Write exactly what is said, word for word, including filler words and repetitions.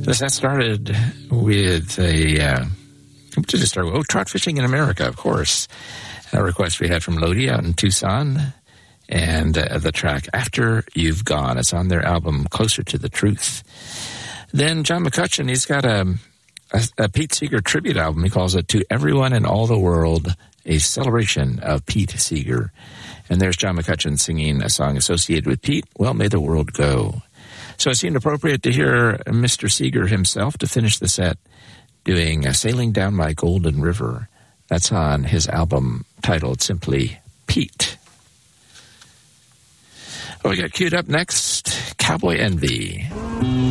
The set started with a, uh, what did it start with? Oh, trout fishing in America, of course. A request we had from Lodi out in Tucson. And uh, the track After You've Gone. It's on their album Closer to the Truth. Then John McCutcheon, he's got a, a, a Pete Seeger tribute album. He calls it To Everyone in All the World, a celebration of Pete Seeger. And there's John McCutcheon singing a song associated with Pete, Well May the World Go. So it seemed appropriate to hear Mister Seeger himself to finish the set doing uh, Sailing Down My Golden River. That's on his album titled simply Pete. Well, we got queued up next, Cowboy Envy.